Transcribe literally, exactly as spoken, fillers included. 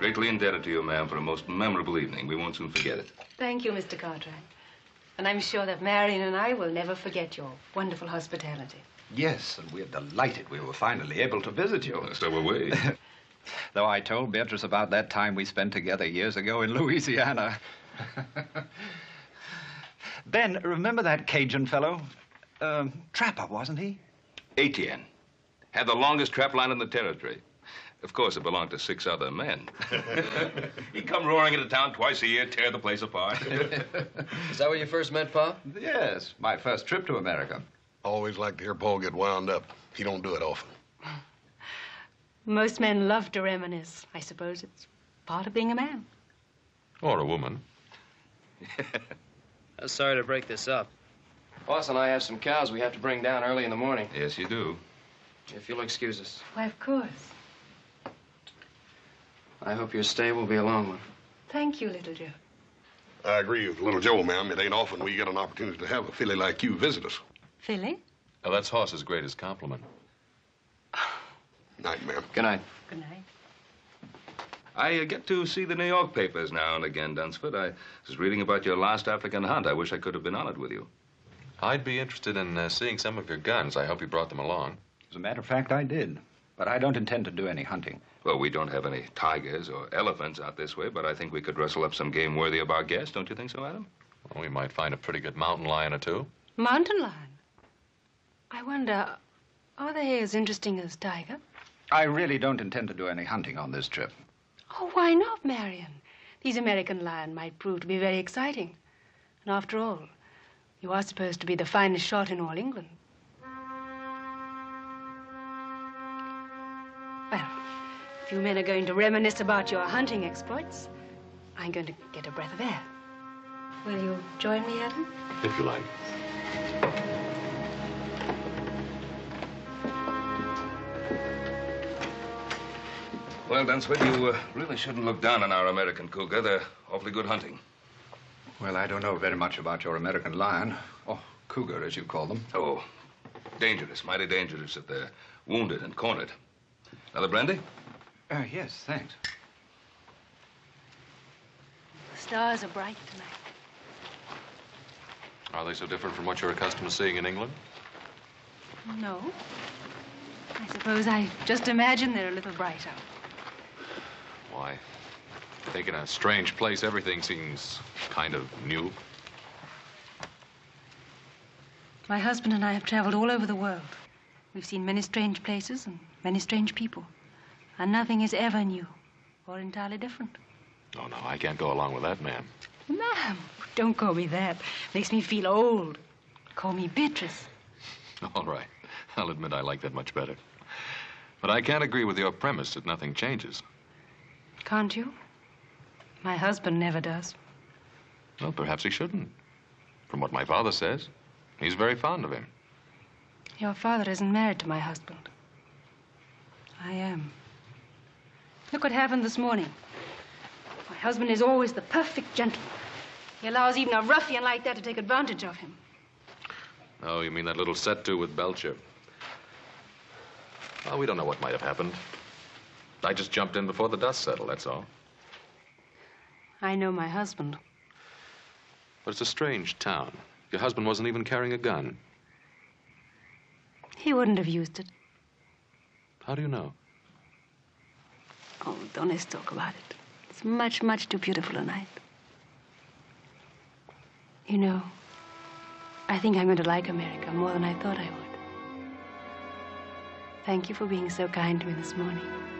Greatly indebted to you, ma'am, for a most memorable evening. We won't soon forget it. Thank you, Mister Cartwright. And I'm sure that Marion and I will never forget your wonderful hospitality. Yes, and we're delighted we were finally able to visit you. So were we. Though I told Beatrice about that time we spent together years ago in Louisiana. Ben, remember that Cajun fellow? Um, trapper, wasn't he? Etienne. Had the longest trap line in the territory. Of course, it belonged to six other men. He'd come roaring into town twice a year, tear the place apart. Is that where you first met Pa? Yes, my first trip to America. Always like to hear Paul get wound up. He don't do it often. Most men love to reminisce. I suppose it's part of being a man. Or a woman. I'm sorry to break this up. Boss and I have some cows we have to bring down early in the morning. Yes, you do. If you'll excuse us. Why, of course. I hope your stay will be a long one. Thank you, little Joe. I agree with little Joe, ma'am. It ain't often we get an opportunity to have a filly like you visit us. Philly? Now, that's Hoss's greatest compliment. Night, ma'am. Good night. Good night. I uh, get to see the New York papers now and again, Dunsford. I was reading about your last African hunt. I wish I could have been on it with you. I'd be interested in uh, seeing some of your guns. I hope you brought them along. As a matter of fact, I did. But I don't intend to do any hunting. Well, we don't have any tigers or elephants out this way, but I think we could rustle up some game worthy of our guest. Don't you think so, Adam? Well, we might find a pretty good mountain lion or two. Mountain lion? I wonder, are they as interesting as tiger? I really don't intend to do any hunting on this trip. Oh, why not, Marion? These American lion might prove to be very exciting. And after all, you are supposed to be the finest shot in all England. Well, if you men are going to reminisce about your hunting exploits, I'm going to get a breath of air. Will you join me, Adam? If you like. Well, Dunsford, you uh, really shouldn't look down on our American cougar. They're awfully good hunting. Well, I don't know very much about your American lion, or cougar, as you call them. Oh, dangerous, mighty dangerous if they're wounded and cornered. Another brandy? Uh, yes, thanks. The stars are bright tonight. Are they so different from what you're accustomed to seeing in England? No. I suppose I just imagine they're a little brighter. Why? I think in a strange place, everything seems kind of new. My husband and I have traveled all over the world. We've seen many strange places and many strange people. And nothing is ever new or entirely different. Oh, no, I can't go along with that, ma'am. Ma'am, don't call me that. Makes me feel old. Call me Beatrice. All right. I'll admit I like that much better. But I can't agree with your premise that nothing changes. Can't you? My husband never does. Well, perhaps he shouldn't. From what my father says, he's very fond of him. Your father isn't married to my husband. I am. Look what happened this morning. My husband is always the perfect gentleman. He allows even a ruffian like that to take advantage of him. Oh, you mean that little set-to with Belcher? Well, we don't know what might have happened. I just jumped in before the dust settled, that's all. I know my husband. But it's a strange town. Your husband wasn't even carrying a gun. He wouldn't have used it. How do you know? Oh, don't let's talk about it. It's much, much too beautiful a night. You know, I think I'm going to like America more than I thought I would. Thank you for being so kind to me this morning.